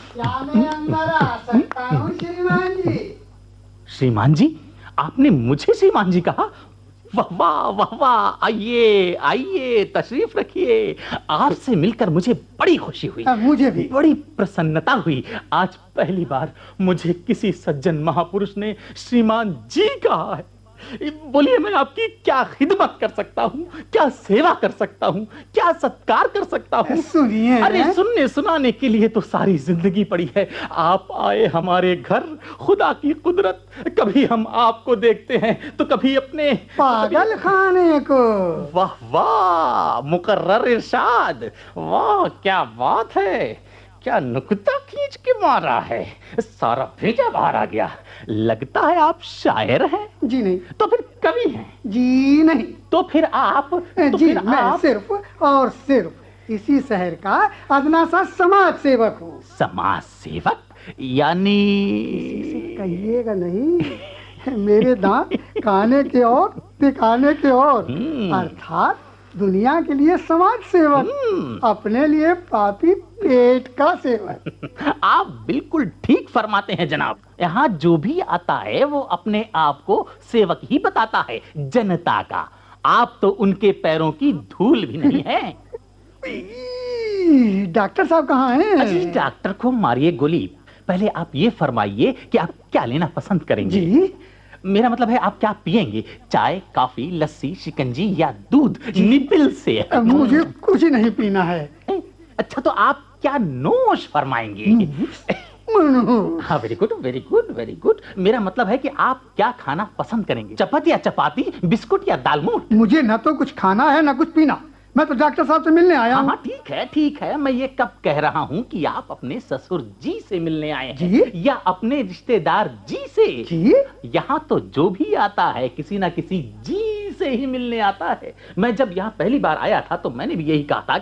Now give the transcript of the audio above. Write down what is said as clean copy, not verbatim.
क्या मैं अंदर आ सकता हूँ श्रीमान जी? श्रीमान जी? आपने मुझे श्रीमान जी कहा? वाह वाह वाह वाह, आइए आइए, तशरीफ रखिए। आपसे मिलकर मुझे बड़ी खुशी हुई। मुझे भी बड़ी प्रसन्नता हुई। आज पहली बार मुझे किसी सज्जन महापुरुष ने श्रीमान जी कहा है। बोलिए, मैं आपकी क्या खिदमत कर सकता हूँ, क्या सेवा कर सकता हूँ, क्या सत्कार कर सकता हूँ? सुनिए। अरे सुनने सुनाने के लिए तो सारी जिंदगी पड़ी है। आप आए हमारे घर, खुदा की कुदरत। कभी हम आपको देखते हैं तो कभी अपने पागल खाने को। वाह वाह, मुकर्रर इरशाद। वाह, क्या बात है, क्या नुक्ता खींच के मारा है, सारा भेजा बाहर आ गया। लगता है आप शायर हैं। जी नहीं। तो फिर कवि हैं। जी नहीं। तो फिर आप मैं सिर्फ और सिर्फ इसी शहर का अदना सा समाज सेवक हूँ। समाज सेवक यानी? कहिएगा नहीं, मेरे दांत खाने के और दिखाने के और, अर्थात दुनिया के लिए समाज सेवक, अपने लिए पापी पेट का सेवक। आप बिल्कुल ठीक फरमाते हैं जनाब। यहाँ जो भी आता है वो अपने आप को सेवक ही बताता है, जनता का। आप तो उनके पैरों की धूल भी नहीं है। डॉक्टर साहब कहाँ हैं? अजी, डॉक्टर को मारिए गोली। पहले आप ये फरमाइए कि आप क्या लेना पसंद करेंगे? जी? मेरा मतलब है आप क्या पिएंगे, चाय, कॉफी, लस्सी, शिकंजी या दूध निपिल से? मुझे कुछ नहीं पीना है। अच्छा, तो आप क्या नोश फरमाएंगे? हाँ, very good very good very good. मेरा मतलब है कि आप क्या खाना पसंद करेंगे, चपाती या चपाती, बिस्कुट या दालमोट? मुझे न तो कुछ खाना है न कुछ पीना। मैं तो डॉक्टर साहब से मिलने आया हूँ। हाँ ठीक है। मैं ये कब कह रहा हूँ कि आप अपने ससुर जी से मिलने आए हैं जी? या अपने रिश्तेदार जी से? जी? यहाँ तो जो भी आता है किसी ना किसी जी से ही मिलने आता है। मैं जब यहाँ पहली बार आया था तो मैंने भी यही कहा था